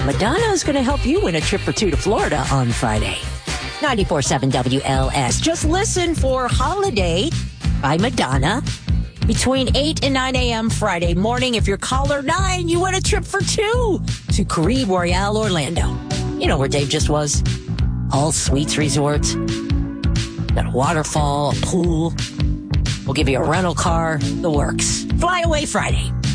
Madonna is going to help you win a trip for two to Florida on Friday. 94.7 WLS. Just listen for Holiday by Madonna between 8 and 9 a.m. Friday morning. If you're caller 9, you win a trip for two to Caribe Royale Orlando. You know where Dave just was. All suites resorts. Got a waterfall, a pool. We'll give you a rental car, the works. Fly away Friday.